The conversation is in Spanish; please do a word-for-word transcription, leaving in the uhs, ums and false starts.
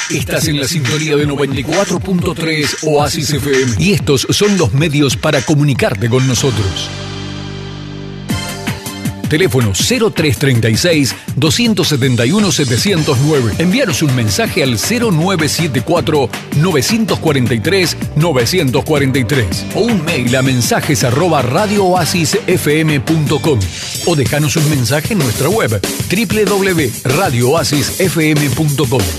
Estás en la sintonía de noventa y cuatro punto tres Oasis F M y estos son los medios para comunicarte con nosotros. Teléfono cero tres treinta y seis, doscientos setenta y uno, setecientos nueve. Envíanos un mensaje al cero nueve siete cuatro, novecientos cuarenta y tres, novecientos cuarenta y tres o un mail a mensajes arroba radio oasis f m punto com o déjanos un mensaje en nuestra web doble u doble u doble u punto radio oasis f m punto com.